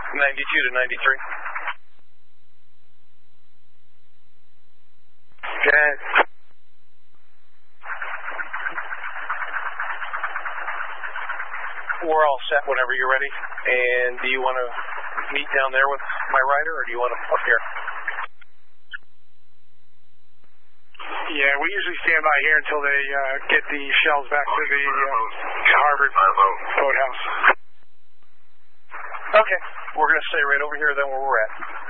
92 to 93. Good. We're all set whenever you're ready. And do you want to meet down there with my rider, or do you want to up here? Yeah, we usually stand by here until they get the shells back to the Harvard boathouse. Okay, we're going to stay right over here then where we're at.